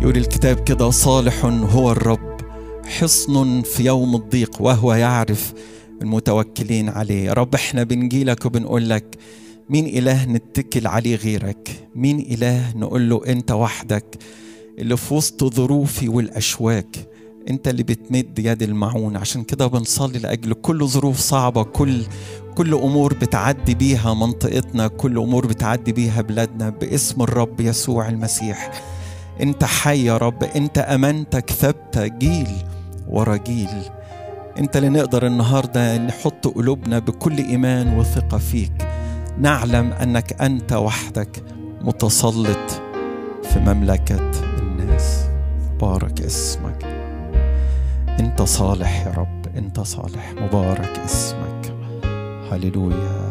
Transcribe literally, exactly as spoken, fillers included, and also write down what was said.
يقول الكتاب كده: صالح هو الرب، حصن في يوم الضيق، وهو يعرف المتوكلين عليه. يا رب احنا بنجيلك وبنقول لك: مين إله نتكل عليه غيرك؟ مين إله نقول له أنت وحدك اللي في وسط ظروفي والأشواك أنت اللي بتمد يد المعون؟ عشان كده بنصلي لأجل كل ظروف صعبة، كل كل أمور بتعدي بيها منطقتنا، كل أمور بتعدي بيها بلادنا، باسم الرب يسوع المسيح. أنت حي يا رب، أنت أمانتك ثابتة جيل ورا جيل. أنت اللي نقدر النهاردة نحط قلوبنا بكل إيمان وثقة فيك، نعلم أنك أنت وحدك متسلط في مملكة الناس. مبارك اسمك، أنت صالح يا رب، أنت صالح، مبارك اسمك. هللويا.